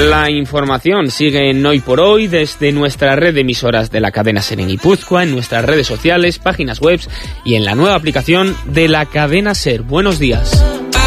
La información sigue en Hoy por Hoy desde nuestra red de emisoras de la cadena SER en Guipúzcoa, en nuestras redes sociales, páginas web y en la nueva aplicación de la cadena SER. Buenos días.